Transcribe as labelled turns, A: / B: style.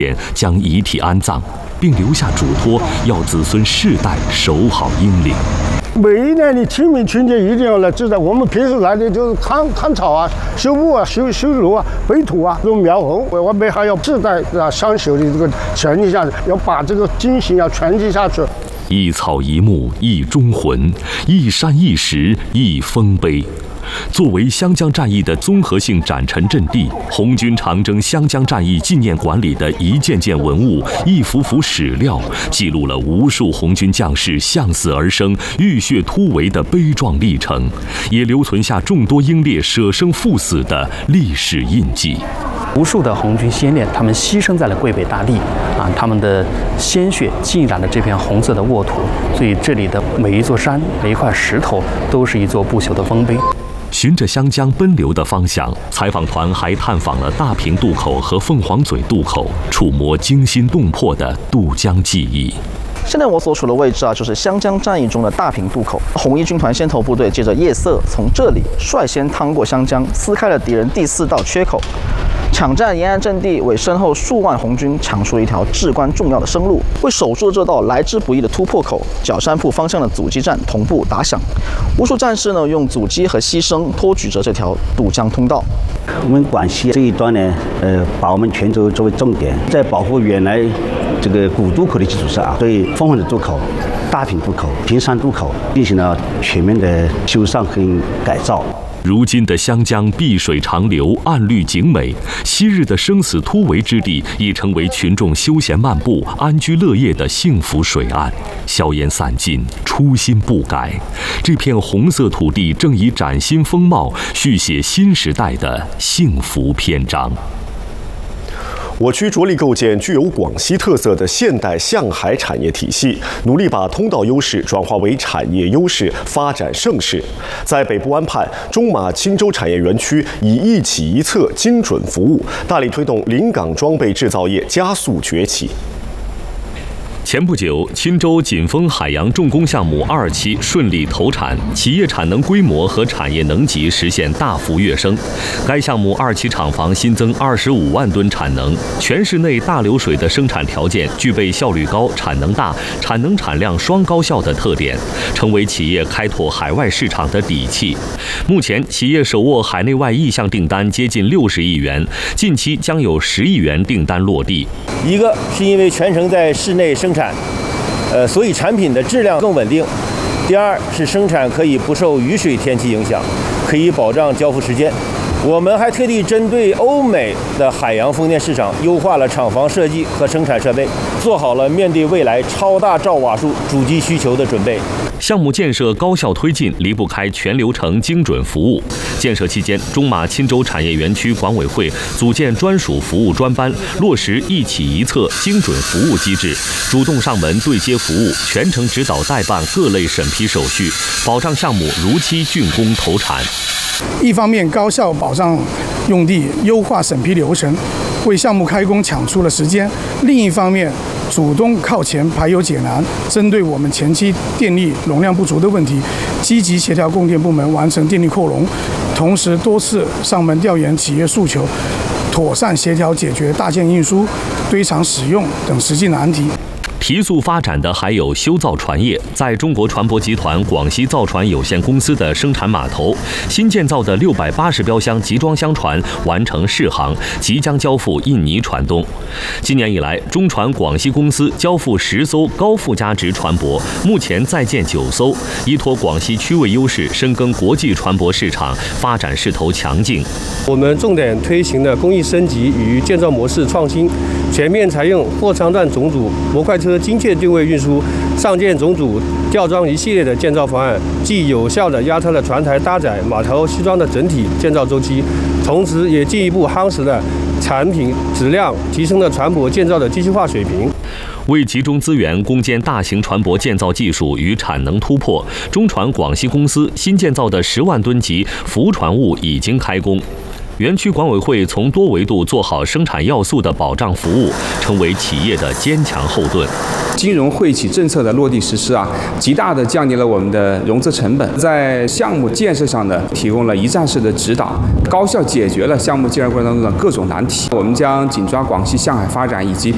A: 将遗体安葬，并留下嘱托，要子孙世代守好英岭。
B: 每一年的清明春节一定要来支持。我们平时来的就是砍草啊、修木啊、修路啊、背土啊，这种苗红，我们还要世代相守的这个传递下去，要把这个精神要传递下去。
A: 一草一木一忠魂，一山一石一丰碑。作为湘江战役的综合性展陈阵地，红军长征湘江战役纪念馆里的一件件文物、一幅幅史料，记录了无数红军将士向死而生、浴血突围的悲壮历程，也留存下众多英烈舍生赴死的历史印记。
C: 无数的红军先烈，他们牺牲在了桂北大地，他们的鲜血浸染了这片红色的沃土，所以这里的每一座山、每一块石头，都是一座不朽的丰碑。
A: 循着湘江奔流的方向，采访团还探访了大坪渡口和凤凰嘴渡口，触摸惊心动魄的渡江记忆。
D: 现在我所处的位置就是湘江战役中的大坪渡口。红一军团先头部队借着夜色，从这里率先趟过湘江，撕开了敌人第4道缺口，抢占沿岸阵地，为身后数万红军抢出了一条至关重要的生路，为守住这道来之不易的突破口，角山铺方向的阻击战同步打响。无数战士用阻击和牺牲托举着这条渡江通道。
E: 我们广西这一端呢，把我们泉州作为重点，在保护原来这个古渡口的基础上对凤凰嘴渡口、大坪渡口、平山渡口进行了全面的修缮和改造。
A: 如今的湘江碧水长流，岸绿景美，昔日的生死突围之地已成为群众休闲漫步、安居乐业的幸福水岸。硝烟散尽，初心不改，这片红色土地正以崭新风貌续写新时代的幸福篇章。
F: 我区着力构建具有广西特色的现代向海产业体系，努力把通道优势转化为产业优势，发展盛世。在北部湾畔，中马青州产业园区以一起一策精准服务，大力推动临港装备制造业加速崛起。
A: 前不久，钦州锦丰海洋重工项目2期顺利投产，企业产能规模和产业能级实现大幅跃升。该项目2期厂房新增25万吨产能，全市内大流水的生产条件具备效率高、产能大、产能产量双高效的特点，成为企业开拓海外市场的底气。目前，企业手握海内外意向订单接近60亿元，近期将有10亿元订单落地。
G: 一个是因为全程在室内生产，所以产品的质量更稳定。第二是生产可以不受雨水天气影响，可以保障交付时间。我们还特地针对欧美的海洋风电市场，优化了厂房设计和生产设备，做好了面对未来超大兆瓦数主机需求的准备。
A: 项目建设高效推进，离不开全流程精准服务。建设期间，中马钦州产业园区管委会组建专属服务专班，落实一起一策精准服务机制，主动上门对接服务，全程指导代办各类审批手续，保障项目如期竣工投产。
H: 一方面高效保障用地，优化审批流程，为项目开工抢出了时间；另一方面，主动靠前排忧解难，针对我们前期电力容量不足的问题，积极协调供电部门完成电力扩容，同时多次上门调研企业诉求，妥善协调解决大件运输、堆场使用等实际难题。
A: 提速发展的还有修造船业，在中国船舶集团广西造船有限公司的生产码头，新建造的680标箱集装箱船完成试航，即将交付印尼船东。今年以来，中船广西公司交付10艘高附加值船舶，目前在建9艘，依托广西区位优势，深耕国际船舶市场，发展势头强劲。
I: 我们重点推行了工艺升级与建造模式创新，全面采用货舱段总组、模块车精确定位运输、上舰总组、吊装一系列的建造方案，既有效地压缩了船台搭载、码头西装的整体建造周期，同时也进一步夯实了产品质量，提升了船舶建造的机械化水平。
A: 为集中资源攻坚大型船舶建造技术与产能突破，中船广西公司新建造的10万吨级浮船坞已经开工。园区管委会从多维度做好生产要素的保障服务，成为企业的坚强后盾。
J: 金融惠企政策的落地实施极大的降低了我们的融资成本，在项目建设上呢，提供了一站式的指导，高效解决了项目建设过程当中的各种难题。我们将紧抓广西向海发展以及